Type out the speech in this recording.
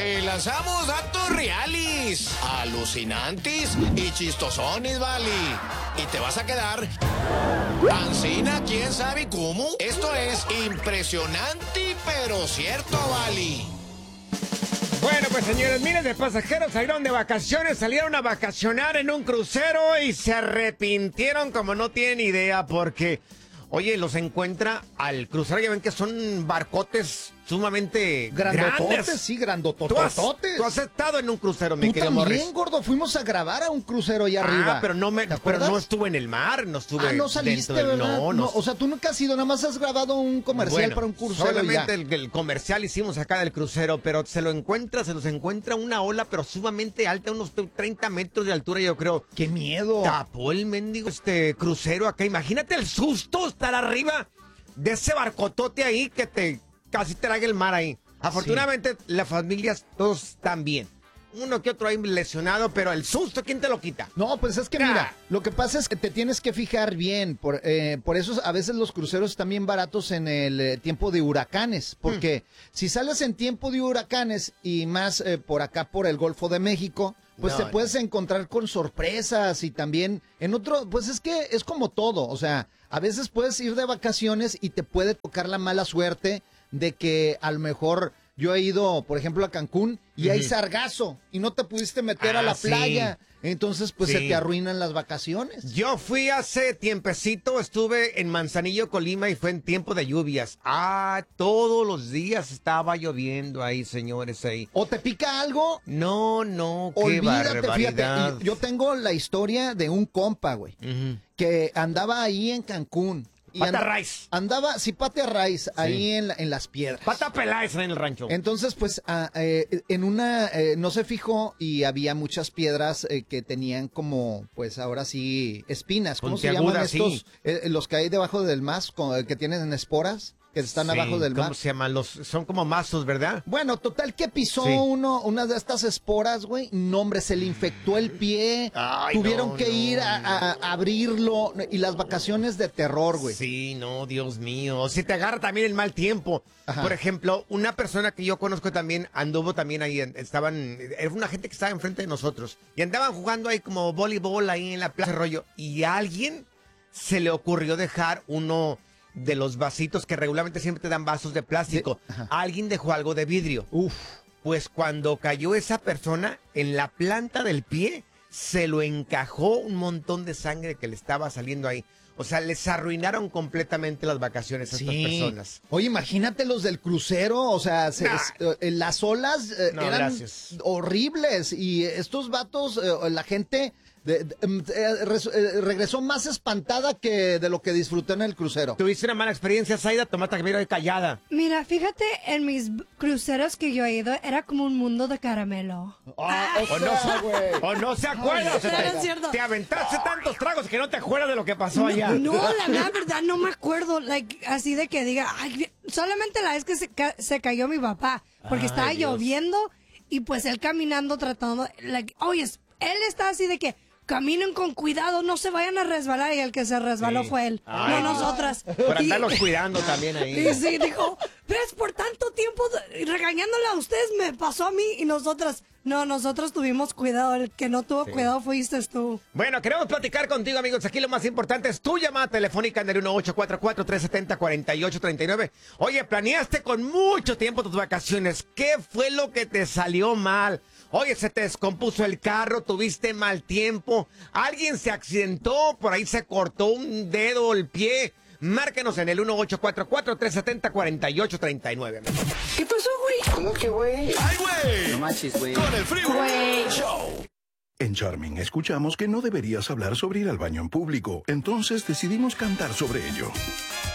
Te lanzamos datos reales, alucinantes y chistosones, vale. Y te vas a quedar ancina, quién sabe cómo. Esto es impresionante, pero cierto, vale. Bueno, pues señores, miles de pasajeros salieron de vacaciones, salieron a vacacionar en un crucero y se arrepintieron como no tienen idea porque, oye, los encuentra al crucero, ya ven que son barcotes sumamente grandes. Sí, grandototototes. Tú has estado en un crucero, mi Tú querido también, Morris. gordo, fuimos a grabar a un crucero allá arriba. Pero no estuve en el mar, no estuve no saliste, dentro del... ¿verdad? No. O sea, tú nunca has ido, nada más has grabado un comercial para un crucero. Solamente el comercial hicimos acá del crucero, pero se los encuentra una ola, pero sumamente alta, unos 30 metros de altura, yo creo. ¡Qué miedo! Tapó el mendigo crucero acá. Imagínate el susto estar arriba de ese barcotote ahí que casi te traga el mar ahí. Afortunadamente, las familias todos están bien. Uno que otro ahí lesionado, pero el susto, ¿quién te lo quita? No, pues es que mira, lo que pasa es que te tienes que fijar bien. Por eso a veces los cruceros están bien baratos en el tiempo de huracanes. Porque si sales en tiempo de huracanes y más por acá por el Golfo de México, pues te puedes encontrar con sorpresas y también en otro, pues es que es como todo. O sea, a veces puedes ir de vacaciones y te puede tocar la mala suerte de que a lo mejor yo he ido, por ejemplo, a Cancún y hay sargazo y no te pudiste meter a la playa. Entonces, pues se te arruinan las vacaciones. Yo fui hace tiempecito, estuve en Manzanillo, Colima, y fue en tiempo de lluvias. Todos los días estaba lloviendo ahí, señores, ahí. ¿O te pica algo? No, qué barbaridad. Fíjate, yo tengo la historia de un compa, güey, que andaba ahí en Cancún. Pata Rice. Andaba, Pata Rice, ahí en las piedras. Pata Peláez en el rancho. Entonces, pues, en una, no se fijó y había muchas piedras que tenían como, pues, ahora sí, espinas. ¿Cómo se llaman estos? Los que hay debajo del mas, que tienen esporas. Que están abajo del mar. ¿Cómo se llaman? Son como mazos, ¿verdad? Bueno, total que pisó una de estas esporas, güey. No, hombre, se le infectó el pie. Tuvieron que ir a abrirlo. Y las vacaciones de terror, güey. Sí, no, Dios mío. Si te agarra también el mal tiempo. Ajá. Por ejemplo, una persona que yo conozco también anduvo también ahí. Era una gente que estaba enfrente de nosotros. Y andaban jugando ahí como voleibol ahí en la plaza de rollo. Y a alguien se le ocurrió dejar uno de los vasitos que regularmente siempre te dan vasos de plástico. Alguien dejó algo de vidrio. Pues cuando cayó esa persona, en la planta del pie, se lo encajó un montón de sangre que le estaba saliendo ahí. O sea, les arruinaron completamente las vacaciones a estas personas. Oye, imagínate los del crucero, o sea, las olas eran horribles y estos vatos, la gente... regresó más espantada que de lo que disfrutó en el crucero. ¿Tuviste una mala experiencia, Zaida? Tomata que mira callada. Mira, fíjate, en mis cruceros que yo he ido, era como un mundo de caramelo. O no se acuerda. Te aventaste tantos tragos que no te acuerdas de lo que pasó allá. No, la verdad no me acuerdo, así de que diga, solamente la vez que se cayó mi papá, porque estaba lloviendo y pues él caminando tratando, oye, él está así de que caminen con cuidado, no se vayan a resbalar. Y el que se resbaló fue él, no nosotras. Por andarlos cuidando también ahí. Y sí, dijo, ves, por tanto tiempo regañándole a ustedes, me pasó a mí y nosotras. No, nosotros tuvimos cuidado, el que no tuvo cuidado fuiste tú. Bueno, queremos platicar contigo, amigos. Aquí lo más importante es tu llamada telefónica en el 1844-370-4839. Oye, planeaste con mucho tiempo tus vacaciones. ¿Qué fue lo que te salió mal? Oye, se te descompuso el carro, tuviste mal tiempo, alguien se accidentó, por ahí se cortó un dedo o el pie. Márcanos en el 1844-370-4839. ¿Qué pasó, güey? ¿Cómo que, güey? ¡Ay, güey! No manches, güey. Con el Freeway Show. En Charming escuchamos que no deberías hablar sobre ir al baño en público, entonces decidimos cantar sobre ello.